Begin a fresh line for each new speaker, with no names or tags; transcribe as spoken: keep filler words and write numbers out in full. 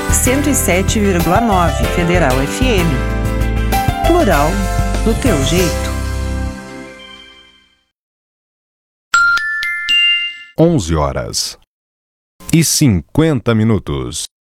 cento e sete vírgula nove Federal F M. Plural do teu jeito.
onze horas e cinquenta minutos.